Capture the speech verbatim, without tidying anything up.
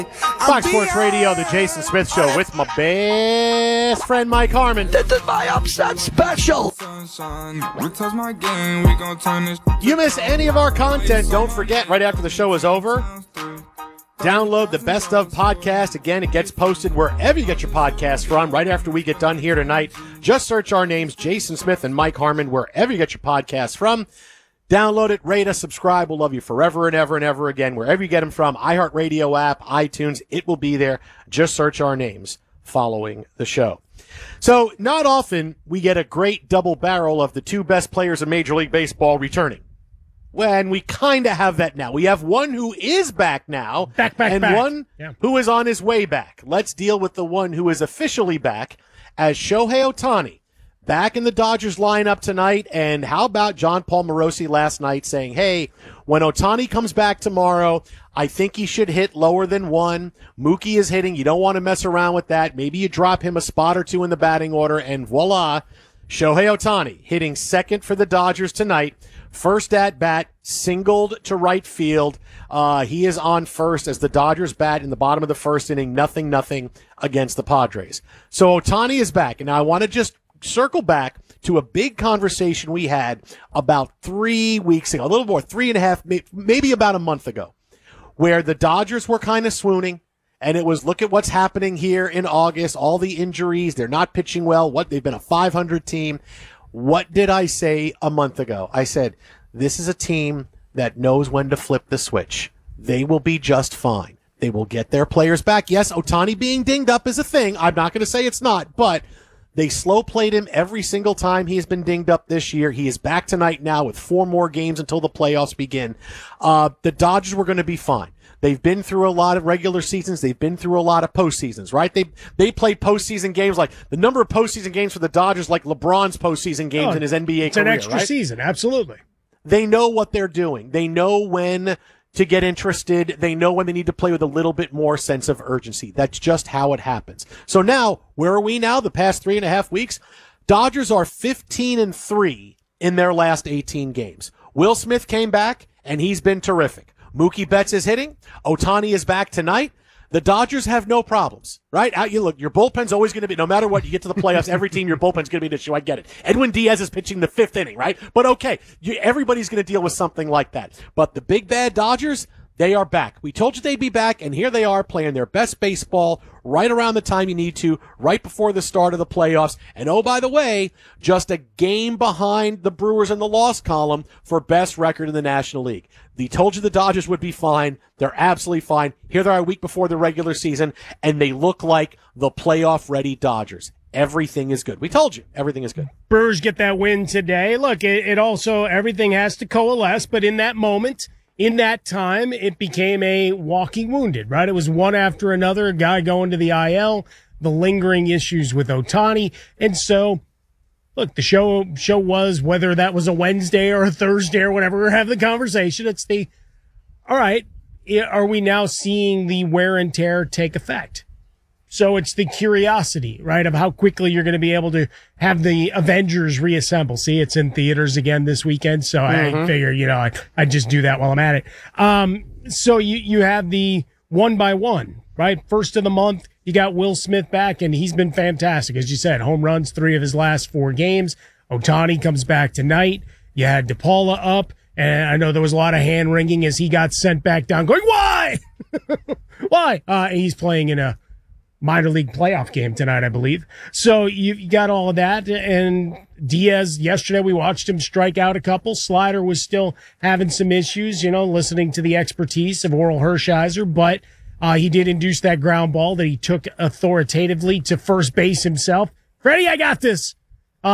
Fox Sports Radio, the Jason Smith Show with my best friend Mike Harmon. This is my upset special. You miss any of our content, don't forget, right after the show is over, download the Best Of podcast. Again, it gets posted wherever you get your podcast from right after we get done here tonight. Just search our names, Jason Smith and Mike Harmon, wherever you get your podcast from. Download it, rate us, subscribe. We'll love you forever and ever and ever again, wherever you get them from. iHeartRadio app, iTunes, it will be there. Just search our names following the show. So not often we get a great double barrel of the two best players in Major League Baseball returning. When we kind of have that now. We have one who is back now. Back, back, and back. one yeah. who is on his way back. Let's deal with the one who is officially back as Shohei Ohtani. Back in the Dodgers lineup tonight, and how about John Paul Morosi last night saying, hey, when Ohtani comes back tomorrow, I think he should hit lower than one. Mookie is hitting. You don't want to mess around with that. Maybe you drop him a spot or two in the batting order, and voila, Shohei Ohtani hitting second for the Dodgers tonight. First at bat, singled to right field. Uh, he is on first as the Dodgers bat in the bottom of the first inning, nothing, nothing against the Padres. So Ohtani is back, and now I want to just circle back to a big conversation we had about three weeks ago, a little more, three and a half, maybe about a month ago, where the Dodgers were kind of swooning, and it was, look at what's happening here in August, all the injuries, they're not pitching well, what they've been a five hundred team. What did I say a month ago? I said, this is a team that knows when to flip the switch. They will be just fine. They will get their players back. Yes, Ohtani being dinged up is a thing. I'm not going to say it's not, but they slow played him every single time he has been dinged up this year. He is back tonight now with four more games until the playoffs begin. Uh, the Dodgers were going to be fine. They've been through a lot of regular seasons. They've been through a lot of postseasons, right? They they played postseason games, like the number of postseason games for the Dodgers, like LeBron's postseason games oh, in his N B A it's career. It's an extra right? season, absolutely. They know what they're doing. They know when to get interested. They know when they need to play with a little bit more sense of urgency. That's just how it happens. So now, where are we now? The past three and a half weeks, Dodgers are fifteen and three in their last eighteen games. Will Smith came back, and he's been terrific. Mookie Betts is hitting. Ohtani is back tonight. The Dodgers have no problems, right? Out you look, your bullpen's always going to be, no matter what, you get to the playoffs, every team, your bullpen's going to be an issue. I get it. Edwin Diaz is pitching the fifth inning, right? But okay, you, everybody's going to deal with something like that. But the big bad Dodgers, they are back. We told you they'd be back, and here they are playing their best baseball right around the time you need to, right before the start of the playoffs. And oh, by the way, just a game behind the Brewers in the loss column for best record in the National League. We told you the Dodgers would be fine. They're absolutely fine. Here they are a week before the regular season, and they look like the playoff-ready Dodgers. Everything is good. We told you. Everything is good. Brewers get that win today. Look, it, it also, everything has to coalesce, but in that moment, in that time, it became a walking wounded, right? It was one after another, a guy going to the I L, the lingering issues with Ohtani. And so, look, the show show was, whether that was a Wednesday or a Thursday or whatever, we're having the conversation. It's the, all right, are we now seeing the wear and tear take effect? So it's the curiosity, right, of how quickly you're going to be able to have the Avengers reassemble. See, it's in theaters again this weekend, so mm-hmm. I figure, you know, I, I just do that while I'm at it. Um, so you, you have the one by one, right? First of the month, you got Will Smith back, and he's been fantastic. As you said, home runs, three of his last four games. Ohtani comes back tonight. You had DePaula up, and I know there was a lot of hand-wringing as he got sent back down, going, why? Why? Uh, he's playing in a minor league playoff game tonight, I believe. So you got all of that. And Diaz, yesterday we watched him strike out a couple. Slider was still having some issues, you know, listening to the expertise of Oral Hershiser, but uh, he did induce that ground ball that he took authoritatively to first base himself. Freddie, I got this.